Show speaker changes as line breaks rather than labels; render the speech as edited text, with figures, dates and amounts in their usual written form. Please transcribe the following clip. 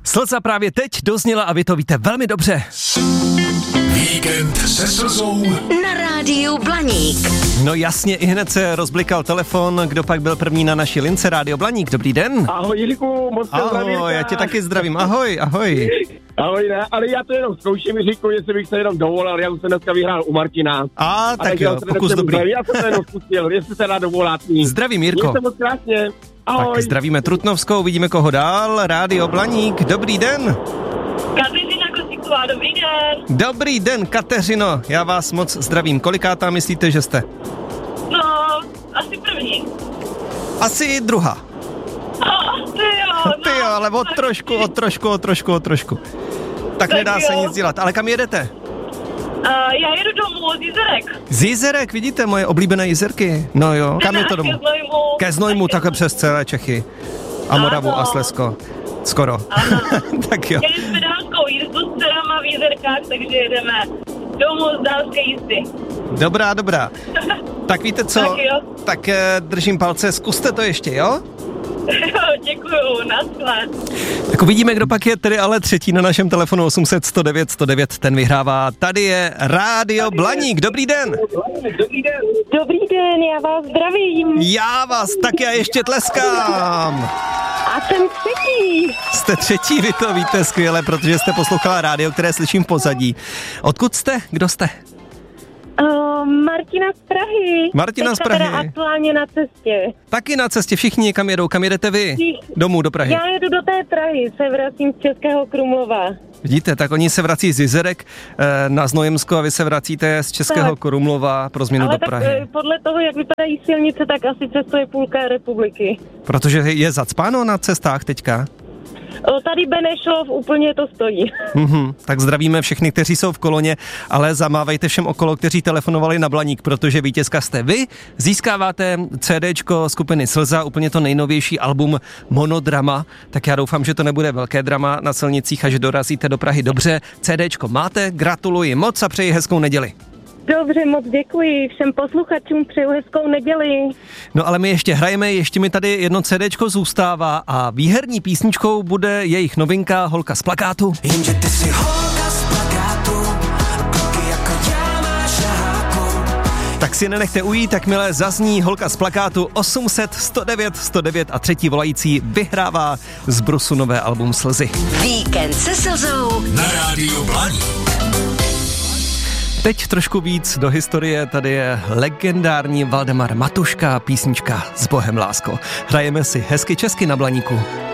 Slza právě teď dozněla a vy to víte velmi dobře.
Víkend se Slzou
na rádiu Blaník.
No jasně, i hned se rozblikal telefon, kdo pak byl první na naší lince. Rádio Blaník, dobrý den.
Ahoj Jiříku, moc tě zdravím.
Ahoj, já tě taky zdravím, ahoj.
Ahoj, ne, ale já to jenom zkouším, Jiříku, jestli bych se jenom dovolal, já jsem dneska vyhrál u Martina.
Tak jo, pokus dobrý.
Já jsem to jenom zkusil, jestli se dá dovolat.
Zdravím, Jirko.
Mějte moc krásně. Ahoj.
Tak zdravíme Trutnovskou, vidíme koho dál. Rádio Blaník, dobrý den.
Kateřina Kosíková, dobrý den.
Dobrý den, Kateřino, já vás moc zdravím. Kolikátá myslíte, že jste?
No, asi první.
Asi druhá.
Ty jo,
ale o trošku. Tak nedá
jo.
se nic dělat. Ale kam jedete?
Já jedu domů z Jizerek.
Z Jizerek, vidíte, moje oblíbené Jizerky. No jo, kam je to domů? Ke Znojmu, takhle přes celé Čechy. A Moravu a Slezsko. Skoro. Tak jo.
Měli jsme dálkou jízdu s dcerama v Jizerkách, takže jedeme domů z dálské jízdy.
Dobrá. Tak víte co? Tak držím palce, zkuste to ještě, jo?
Děkuju, naschle.
Tak uvidíme, kdo pak je tedy ale třetí na našem telefonu 800 109 109, ten vyhrává. Tady je Rádio Blaník, dobrý den.
Dobrý den, já vás zdravím.
Já vás taky a ještě tleskám.
A jsem třetí.
Jste třetí, vy to víte skvěle, protože jste poslouchala rádio, které slyším v pozadí. Odkud jste? Kdo jste?
Martina z Prahy.
Martina z Prahy.
Teda aktuálně na cestě.
Taky na cestě, všichni někam jedou. Kam jedete vy? Domů, do Prahy.
Já jedu do té Prahy, se vracím z Českého Krumlova.
Vidíte, tak oni se vrací z Jizerek na Znojemsko a vy se vracíte z Českého Krumlova pro změnu do Prahy.
Ale tak podle toho, jak vypadají silnice, tak asi cestuje půlka republiky.
Protože je zacpáno na cestách teďka?
Tady Benešov úplně to stojí.
Tak zdravíme všechny, kteří jsou v koloně, ale zamávejte všem okolo, kteří telefonovali na Blaník, protože vítězka jste vy. Získáváte CDčko skupiny Slza, úplně to nejnovější album Monodrama, tak já doufám, že to nebude velké drama na silnicích a že dorazíte do Prahy dobře. CDčko máte, gratuluji moc a přeji hezkou neděli.
Dobře, moc děkuji. Všem posluchačům přeju hezkou neděli.
No ale my ještě hrajeme, ještě mi tady jedno CDčko zůstává a výherní písničkou bude jejich novinka Holka z plakátu.
Jenže ty jsi holka z plakátu, kluky jako já máš na háku.
Tak si nenechte ujít, jakmile zazní Holka z plakátu 800 109 109 a třetí volající vyhrává z Brusu nové album Slzy.
Víkend se Slzou
na rádiu Blaník.
Teď trošku víc do historie, tady je legendární Valdemar Matuška, písnička S Bohem lásko. Hrajeme si hezky česky na Blaníku.